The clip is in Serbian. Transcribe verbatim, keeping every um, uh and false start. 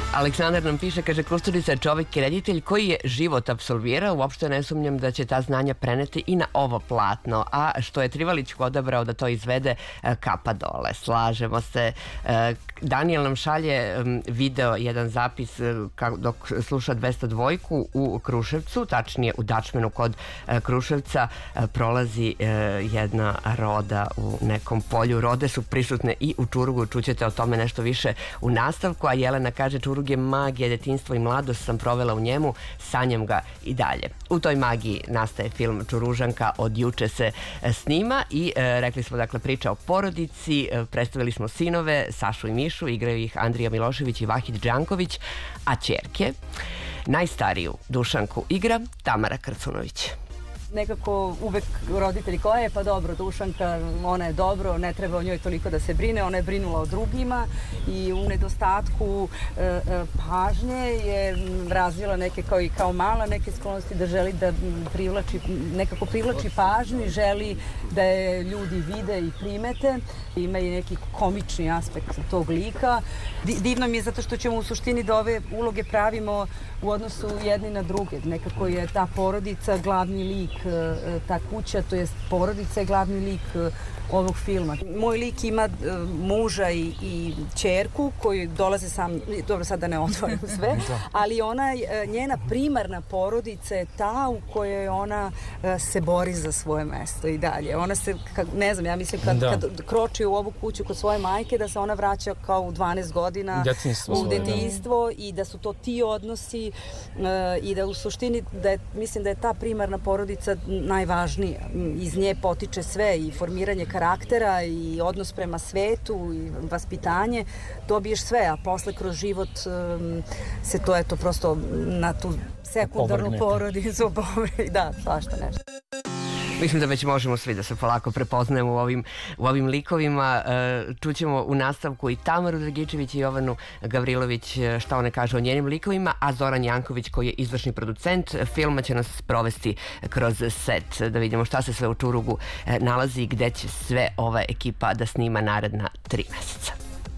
Aleksandar nam piše, kaže, Kusturica je čovjek i reditelj koji je život apsolvirao, uopšte ne sumnjam da će ta znanja preneti i na ovo platno, a što je Trivalić odabrao da to izvede, kapa dole. Slažemo se. Daniel nam šalje video, jedan zapis dok sluša dvesta dva u Kruševcu, tačnije u Dačmenu kod Kruševca, prolazi jedna roda u nekom polju. Rode su prisutne i u Čurugu, čućete o tome nešto više u nastavku, a Jelena kaže, Čurug je magija, detinjstvo i mladost sam provela u njemu, sanjam ga i dalje. U toj magiji nastaje film Čuružanka, od juče se snima i e, rekli smo, dakle, priča o porodici, e, predstavili smo sinove, Sašu i Mišu, igraju ih Andrija Milošević i Vahid Đanković, a ćerke, najstariju Dušanku igra Tamara Krcunović. Nekako uvek roditelji koja je, pa dobro, Dušanka, ona je dobro, ne treba o njoj toliko da se brine, ona je brinula o drugima i u nedostatku e, e, pažnje je razvila neke kao i kao mala neke sklonosti da želi da privlači, nekako privlači pažnju i želi da je ljudi vide i primete. Ima i neki komični aspekt tog lika. Divno mi je zato što ćemo u suštini da ove uloge pravimo u odnosu jedni na druge. Nekako je ta porodica glavni lik, ta kuća, to jest porodica je glavni lik ovog filma. Moj lik ima muža i, i ćerku koji dolaze sam, dobro sad da ne otvorim sve, ali ona, njena primarna porodica je ta u kojoj ona se bori za svoje mesto i dalje. Ona se, ne znam, ja mislim kad, da. kad kroči u ovu kuću kod svoje majke da se ona vraća kao u dvanaest godina detinjstvo, u detinjstvo da. I da su to ti odnosi i da u suštini da je, mislim da je ta primarna porodica najvažnija. Iz nje potiče sve i formiranje karaktera i odnos prema svetu i vaspitanje, dobiješ sve, a posle kroz život um, se to eto prosto na tu sekundarnu porodicu povredi, da, svašta nešto. Mislim da već možemo svi da se polako prepoznajemo u ovim, u ovim likovima. Čućemo u nastavku i Tamaru Dragičević i Jovanu Gavrilović šta one kažu o njenim likovima, a Zoran Janković, koji je izvršni producent filma, će nas provesti kroz set da vidimo šta se sve u Čurugu nalazi i gde će sve ova ekipa da snima naredna tri meseca.